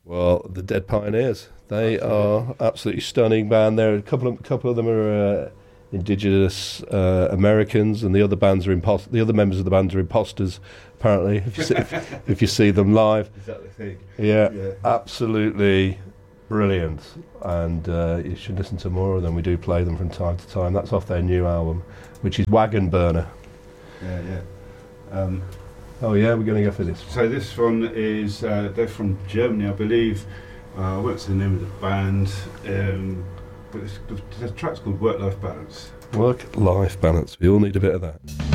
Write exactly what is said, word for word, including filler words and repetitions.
Well, the Dead Pioneers. They are absolutely stunning band. There, a couple of couple of them are uh, indigenous uh, Americans, and the other bands are impost- The other members of the band are imposters. Apparently, if you see, if, if you see them live, Is that the thing? yeah, Yeah. absolutely brilliant. And uh, you should listen to more of them. We do play them from time to time. That's off their new album, which is Wagon Burner. Yeah, yeah. Um, Oh yeah, we're going to go for this. so this one is, uh, they're from Germany, I believe. Uh, what's the name of the band? Um, but it's, the, the track's called Work-Life Balance. Work-life balance. We all need a bit of that.